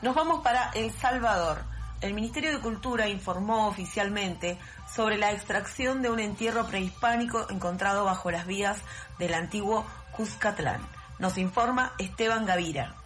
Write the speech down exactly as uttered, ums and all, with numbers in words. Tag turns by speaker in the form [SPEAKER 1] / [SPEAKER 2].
[SPEAKER 1] Nos vamos para El Salvador. El Ministerio de Cultura informó oficialmente sobre la extracción de un entierro prehispánico encontrado bajo las vías del antiguo Cuscatlán. Nos informa Esteban Gavira.